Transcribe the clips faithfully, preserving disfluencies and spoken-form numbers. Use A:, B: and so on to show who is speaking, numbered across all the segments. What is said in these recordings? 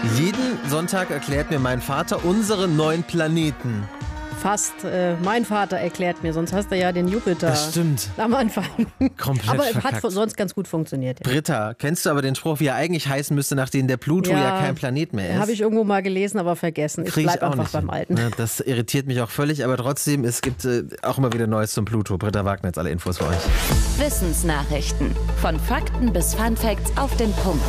A: Jeden Sonntag erklärt mir mein Vater unsere neun Planeten.
B: Fast. Äh, mein Vater erklärt mir, sonst hast du ja den Jupiter.
A: Das stimmt.
B: Am Anfang.
A: Komplett
B: aber es
A: verkackt.
B: hat sonst ganz gut funktioniert. Ja.
A: Britta, kennst du aber den Spruch, wie er eigentlich heißen müsste, nachdem der Pluto ja, ja kein Planet mehr ist?
B: Habe ich irgendwo mal gelesen, aber vergessen. Ich
A: Krieg
B: bleib
A: ich auch
B: einfach
A: nicht
B: beim Alten.
A: Ja, das irritiert mich auch völlig, aber trotzdem, es gibt äh, auch immer wieder Neues zum Pluto. Britta Wagner, jetzt alle Infos für euch.
C: Wissensnachrichten. Von Fakten bis Funfacts auf den Punkt.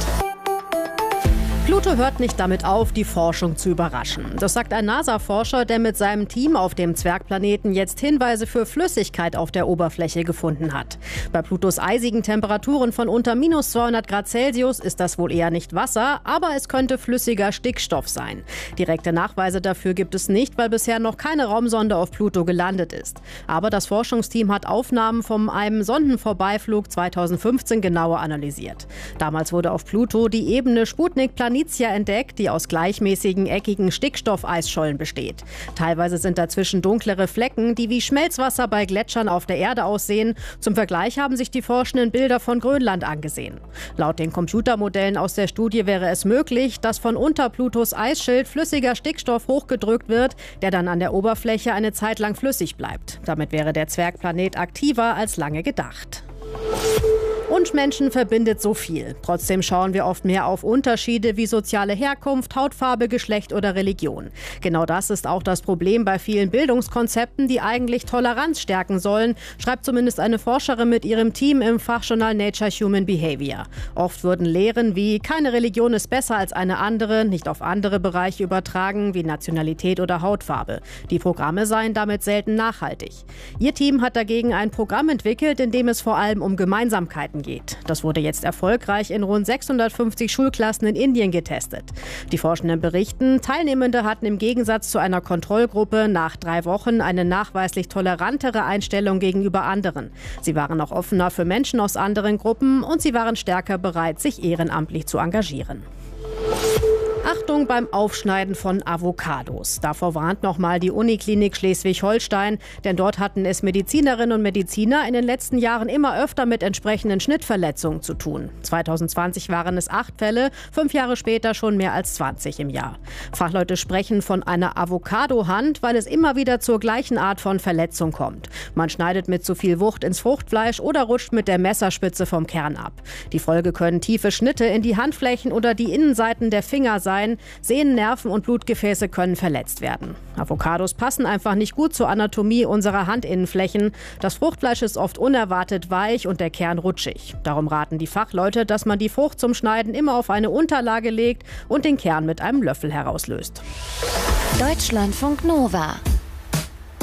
B: Pluto hört nicht damit auf, die Forschung zu überraschen. Das sagt ein NASA-Forscher, der mit seinem Team auf dem Zwergplaneten jetzt Hinweise für Flüssigkeit auf der Oberfläche gefunden hat. Bei Plutos eisigen Temperaturen von unter minus zweihundert Grad Celsius ist das wohl eher nicht Wasser, aber es könnte flüssiger Stickstoff sein. Direkte Nachweise dafür gibt es nicht, weil bisher noch keine Raumsonde auf Pluto gelandet ist. Aber das Forschungsteam hat Aufnahmen von einem Sondenvorbeiflug zweitausendfünfzehn genauer analysiert. Damals wurde auf Pluto die Ebene Sputnik-Planitia entdeckt, die aus gleichmäßigen, eckigen Stickstoffeisschollen besteht. Teilweise sind dazwischen dunklere Flecken, die wie Schmelzwasser bei Gletschern auf der Erde aussehen. Zum Vergleich haben sich die Forschenden Bilder von Grönland angesehen. Laut den Computermodellen aus der Studie wäre es möglich, dass von unter Plutos Eisschild flüssiger Stickstoff hochgedrückt wird, der dann an der Oberfläche eine Zeit lang flüssig bleibt. Damit wäre der Zwergplanet aktiver als lange gedacht. Und Menschen verbindet so viel. Trotzdem schauen wir oft mehr auf Unterschiede wie soziale Herkunft, Hautfarbe, Geschlecht oder Religion. Genau das ist auch das Problem bei vielen Bildungskonzepten, die eigentlich Toleranz stärken sollen, schreibt zumindest eine Forscherin mit ihrem Team im Fachjournal Nature Human Behavior. Oft würden Lehren wie keine Religion ist besser als eine andere nicht auf andere Bereiche übertragen, wie Nationalität oder Hautfarbe. Die Programme seien damit selten nachhaltig. Ihr Team hat dagegen ein Programm entwickelt, in dem es vor allem um Gemeinsamkeiten geht. Das wurde jetzt erfolgreich in rund sechshundertfünfzig Schulklassen in Indien getestet. Die Forschenden berichten, Teilnehmende hatten im Gegensatz zu einer Kontrollgruppe nach drei Wochen eine nachweislich tolerantere Einstellung gegenüber anderen. Sie waren auch offener für Menschen aus anderen Gruppen und sie waren stärker bereit, sich ehrenamtlich zu engagieren. Achtung beim Aufschneiden von Avocados. Davor warnt nochmal die Uniklinik Schleswig-Holstein, denn dort hatten es Medizinerinnen und Mediziner in den letzten Jahren immer öfter mit entsprechenden Schnittverletzungen zu tun. zweitausendzwanzig waren es acht Fälle, fünf Jahre später schon mehr als zwanzig im Jahr. Fachleute sprechen von einer Avocado-Hand, weil es immer wieder zur gleichen Art von Verletzung kommt. Man schneidet mit zu viel Wucht ins Fruchtfleisch oder rutscht mit der Messerspitze vom Kern ab. Die Folge können tiefe Schnitte in die Handflächen oder die Innenseiten der Finger sein. Sehnen, Nerven und Blutgefäße können verletzt werden. Avocados passen einfach nicht gut zur Anatomie unserer Handinnenflächen. Das Fruchtfleisch ist oft unerwartet weich und der Kern rutschig. Darum raten die Fachleute, dass man die Frucht zum Schneiden immer auf eine Unterlage legt und den Kern mit einem Löffel herauslöst.
C: Deutschlandfunk Nova